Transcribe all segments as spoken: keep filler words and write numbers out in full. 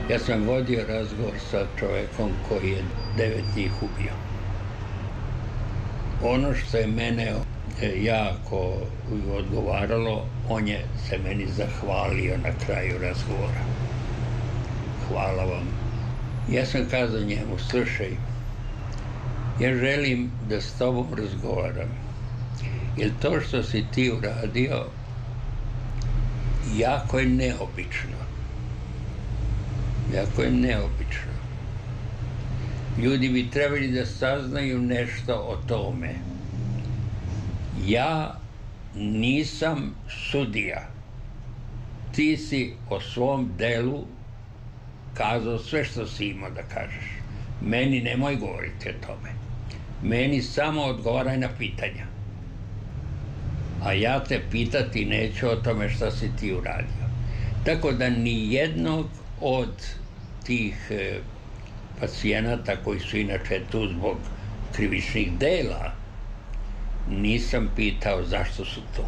Ja sam vodio razgovor sa čovekom koji je devet njih ubio. Ono što je mene jako odgovaralo, on je se meni zahvalio na kraju razgovora. Hvala vam. Ja sam kazao njemu, slušaj, ja želim da s tobom razgovaram, jer to što si ti uradio jako je neobično. Jako je neobično. Ljudi bi trebali da saznaju nešto o tome. Ja nisam sudija. Ti si o svom delu kazao sve što si imao da kažeš. Meni nemoj govoriti o tome. Meni samo odgovaraj na pitanja. A ja te pitati neću o tome šta si ti uradio. Tako da ni jednog od tih e, pacijenata koji su inače tu zbog krivičnih dela nisam pitao zašto su to.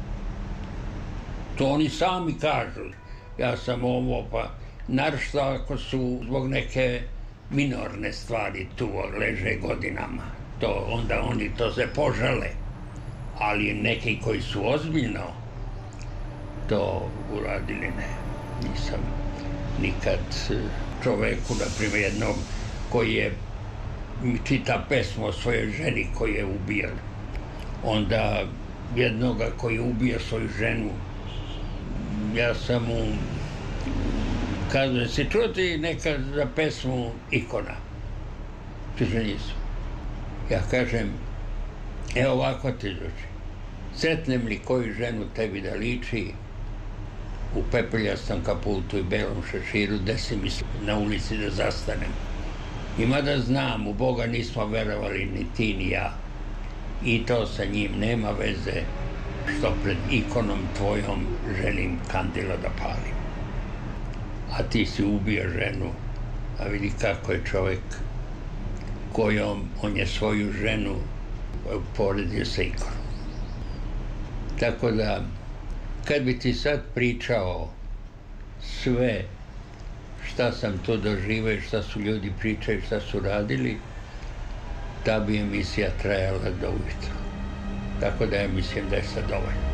To oni sami kažu. Ja sam ovo, pa naročito ako su zbog neke minorne stvari tu leže godinama. To, onda oni to se požale. Ali neki koji su ozbiljno to uradili, ne. Nisam nikad čoveku, na primjer jednom koji je mi čita pesmu o svojoj ženi koju je ubio. Onda jednoga koji je ubio svoju ženu, ja sam mu kazao, si čuo ti nekad za pesmu Ikona? Kaže, nisam. Ja kažem, evo ovako ti zvuči. Sretnem li koju ženu tebi da liči u pepeljastom kaputu i belom šeširu, desi mi se na ulici da zastanem. I mada znam, u Boga nismo verovali ni ti ni ja. I to sa njim nema veze što pred ikonom tvojom želim kandila da palim. A ti si ubio ženu, a vidi kako je čovek kojom on je svoju ženu poredio sa ikonom. Tako da, kad bi ti sad pričao sve šta sam tu doživeo, šta su ljudi pričali, šta su radili, ta bi emisija trajala do ujutro. Tako da ja mislim da je sad dovoljno.